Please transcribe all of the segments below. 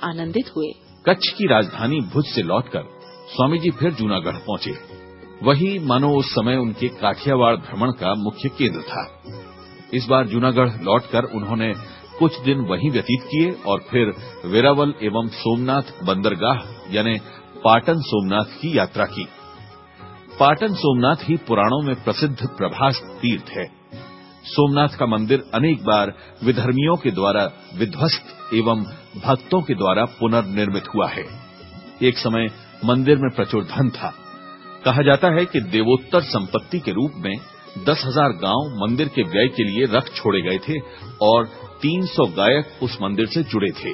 आनंदित हुए। कच्छ की राजधानी भुज से लौटकर स्वामी जी फिर जूनागढ़ पहुंचे। वही मानो उस समय उनके काठियावाड़ भ्रमण का मुख्य केंद्र था। इस बार जूनागढ़ लौटकर उन्होंने कुछ दिन वहीं व्यतीत किए और फिर वेरावल एवं सोमनाथ बंदरगाह यानी पाटन सोमनाथ की यात्रा की। पाटन सोमनाथ ही पुराणों में प्रसिद्ध प्रभास तीर्थ है। सोमनाथ का मंदिर अनेक बार विधर्मियों के द्वारा विध्वस्त एवं भक्तों के द्वारा पुनर्निर्मित हुआ है। एक समय मंदिर में प्रचुर धन था। कहा जाता है कि देवोत्तर संपत्ति के रूप में 10,000 गांव मंदिर के व्यय के लिए रख छोड़े गए थे और 300 गायक उस मंदिर से जुड़े थे।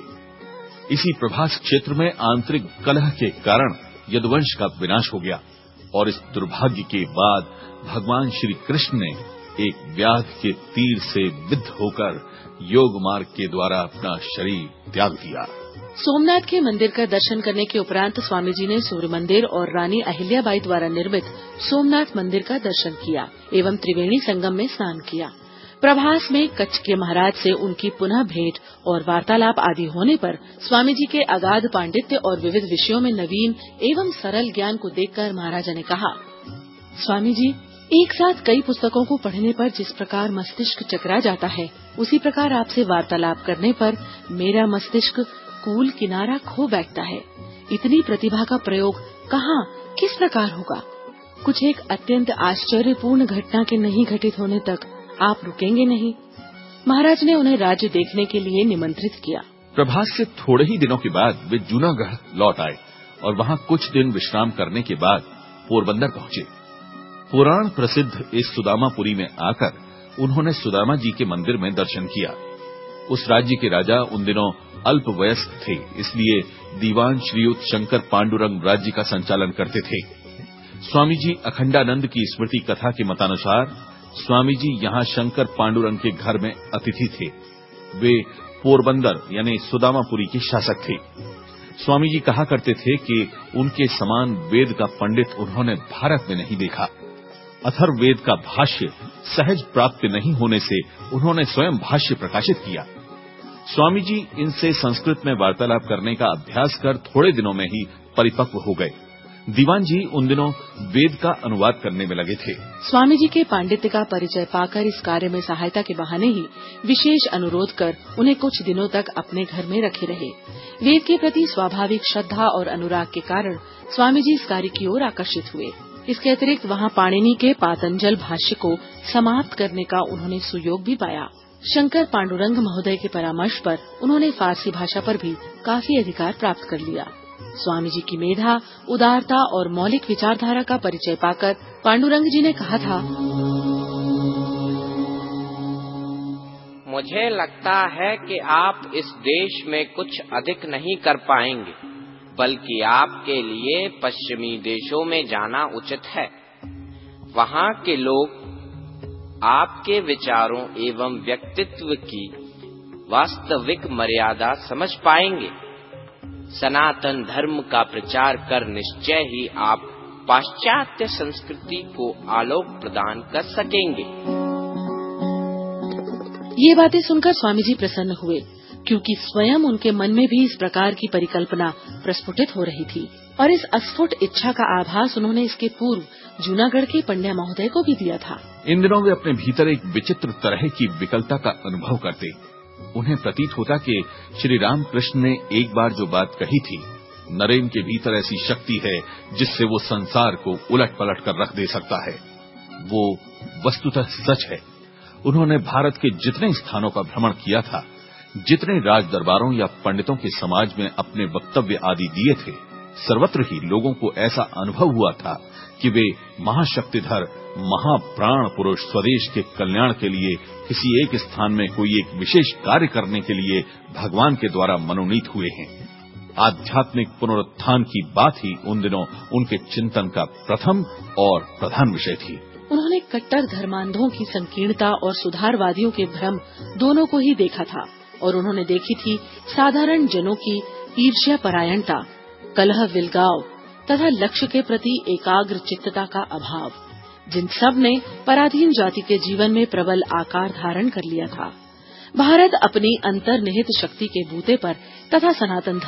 इसी प्रभास क्षेत्र में आंतरिक कलह के कारण यदुवंश का विनाश हो गया और इस दुर्भाग्य के बाद भगवान श्री कृष्ण ने एक व्याध के तीर से विद्ध होकर योग मार्ग के द्वारा अपना शरीर त्याग दिया। सोमनाथ के मंदिर का दर्शन करने के उपरांत स्वामी जी ने सूर्य मंदिर और रानी अहिल्याबाई द्वारा निर्मित सोमनाथ मंदिर का दर्शन किया एवं त्रिवेणी संगम में स्नान किया। प्रभास में कच्छ के महाराज से उनकी पुनः भेंट और वार्तालाप आदि होने पर स्वामी जी के अगाध पांडित्य और विविध विषयों में नवीन एवं सरल ज्ञान को देखकर महाराजा ने कहा, स्वामी जी, एक साथ कई पुस्तकों को पढ़ने पर जिस प्रकार मस्तिष्क चकरा जाता है, उसी प्रकार आपसे वार्तालाप करने पर मेरा मस्तिष्क कूल किनारा खो बैठता है। इतनी प्रतिभा का प्रयोग कहाँ किस प्रकार होगा? कुछ एक अत्यंत आश्चर्यपूर्ण घटना के नहीं घटित होने तक आप रुकेंगे नहीं। महाराज ने उन्हें राज्य देखने के लिए निमंत्रित किया। प्रभास से थोड़े ही दिनों के बाद वे जूनागढ़ लौट आए और वहां कुछ दिन विश्राम करने के बाद पोरबंदर पहुंचे। पुराण प्रसिद्ध इस सुदामापुरी में आकर उन्होंने सुदामा जी के मंदिर में दर्शन किया। उस राज्य के राजा उन दिनों अल्प वयस्क थे, इसलिए दीवान श्रीयुत शंकर पांडुरंग राज्य का संचालन करते थे। स्वामी जी अखंडानंद की स्मृति कथा के मतानुसार स्वामी जी यहाँ शंकर पांडुरंग के घर में अतिथि थे। वे पोरबंदर यानी सुदामापुरी के शासक थे। स्वामी जी कहा करते थे कि उनके समान वेद का पंडित उन्होंने भारत में नहीं देखा। अथर्ववेद का भाष्य सहज प्राप्त नहीं होने से उन्होंने स्वयं भाष्य प्रकाशित किया। स्वामी जी इनसे संस्कृत में वार्तालाप करने का अभ्यास कर थोड़े दिनों में ही परिपक्व हो गए। दीवान जी उन दिनों वेद का अनुवाद करने में लगे थे। स्वामी जी के पांडित्य का परिचय पाकर इस कार्य में सहायता के बहाने ही विशेष अनुरोध कर उन्हें कुछ दिनों तक अपने घर में रखे रहे। वेद के प्रति स्वाभाविक श्रद्धा और अनुराग के कारण स्वामी जी इस कार्य की ओर आकर्षित हुए। इसके अतिरिक्त वहाँ पाणिनि के पातंजल भाष्य को समाप्त करने का उन्होंने सुयोग भी पाया। शंकर पांडुरंग महोदय के परामर्श पर उन्होंने फारसी भाषा पर भी काफी अधिकार प्राप्त कर लिया। स्वामी जी की मेधा, उदारता और मौलिक विचारधारा का परिचय पाकर पांडुरंग जी ने कहा था, मुझे लगता है कि आप इस देश में कुछ अधिक नहीं कर पाएंगे, बल्कि आपके लिए पश्चिमी देशों में जाना उचित है। वहाँ के लोग आपके विचारों एवं व्यक्तित्व की वास्तविक मर्यादा समझ पाएंगे। सनातन धर्म का प्रचार कर निश्चय ही आप पाश्चात्य संस्कृति को आलोक प्रदान कर सकेंगे। ये बातें सुनकर स्वामी जी प्रसन्न हुए, क्योंकि स्वयं उनके मन में भी इस प्रकार की परिकल्पना प्रस्फुटित हो रही थी और इस अस्फुट इच्छा का आभास उन्होंने इसके पूर्व जूनागढ़ के पंड्या महोदय को भी दिया था। इन दिनों वे अपने भीतर एक विचित्र तरह की विकलता का अनुभव करते। उन्हें प्रतीत होता कि श्री रामकृष्ण ने एक बार जो बात कही थी, नरेन के भीतर ऐसी शक्ति है जिससे वो संसार को उलट पलट कर रख दे सकता है, वो वस्तुतः सच है। उन्होंने भारत के जितने स्थानों का भ्रमण किया था, जितने राज दरबारों या पंडितों के समाज में अपने वक्तव्य आदि दिए थे, सर्वत्र ही लोगों को ऐसा अनुभव हुआ था कि वे महाशक्तिधर महाप्राण पुरुष स्वदेश के कल्याण के लिए किसी एक स्थान में कोई एक विशेष कार्य करने के लिए भगवान के द्वारा मनोनीत हुए हैं। आध्यात्मिक पुनरुत्थान की बात ही उन दिनों उनके चिंतन का प्रथम और प्रधान विषय थी। उन्होंने कट्टर धर्मांधों की संकीर्णता और सुधारवादियों के भ्रम दोनों को ही देखा था और उन्होंने देखी थी साधारण जनों की ईर्ष्या परायणता, कलह विलगाव तथा लक्ष्य के प्रति एकाग्र चित्तता का अभाव, जिन सब ने पराधीन जाति के जीवन में प्रबल आकार धारण कर लिया था। भारत अपनी अंतर्निहित शक्ति के बूते पर तथा सनातन